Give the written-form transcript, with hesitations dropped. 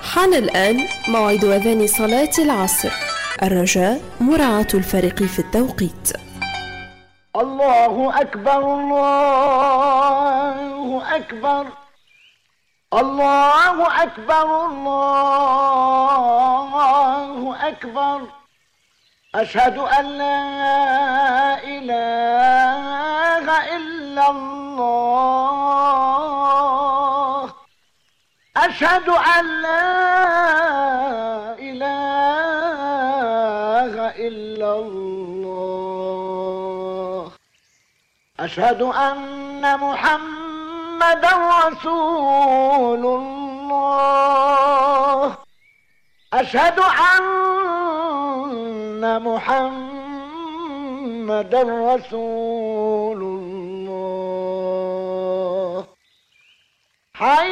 حان الآن موعد أذان صلاة العصر. الرجاء مراعاة الفارق في التوقيت. الله أكبر الله أكبر الله أكبر الله أكبر. أشهد أن لا إله إلا الله. أشهد أن لا إله إلا الله. أشهد أن محمدا رسول الله. أشهد أن محمدا رسول الله.